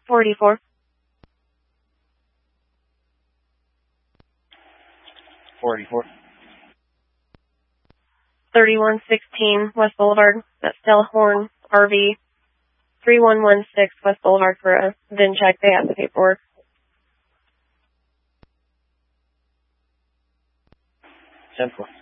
44. 44. 3116 West Boulevard. That's Stellhorn RV. 3116 West Boulevard for a VIN check. They have the paperwork. 10-4.